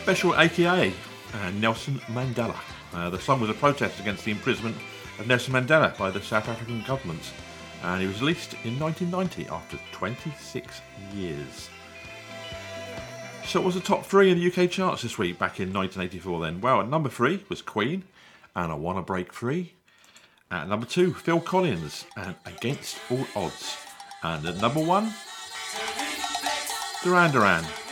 Special AKA Nelson Mandela. The song was a protest against the imprisonment of Nelson Mandela by the South African government, and he was released in 1990 after 26 years. So what was the top 3 in the UK charts this week back in 1984 then? Well, at number 3 was Queen and I Wanna Break Free. At number 2, Phil Collins and Against All Odds. And at number 1, Duran Duran